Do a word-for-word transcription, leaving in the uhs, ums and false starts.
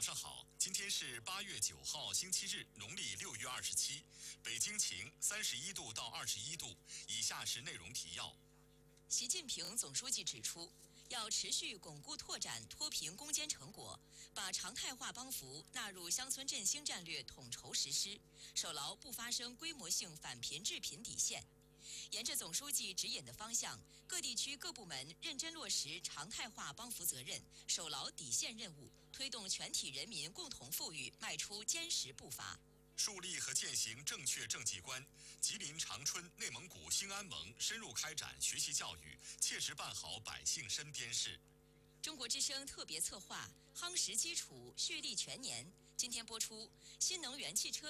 早上好，今天是八月九号，星期日，农历六月二十七，北京晴，三十一度到二十一度。以下是内容提要。 习近平总书记指出，要持续巩固拓展脱贫攻坚成果，把常态化帮扶纳入乡村振兴战略统筹实施，守牢不发生规模性反贫致贫底线。沿着总书记指引的方向，各地区各部门认真落实常态化帮扶责任，守牢底线任务，推动全体人民共同富裕迈出坚实步伐。 树立和践行正确政绩观，吉林长春、内蒙古兴安盟深入开展学习教育，切实办好百姓身边事。 中国之声特别策划《夯实基础，蓄力全年》今天播出，新能源汽车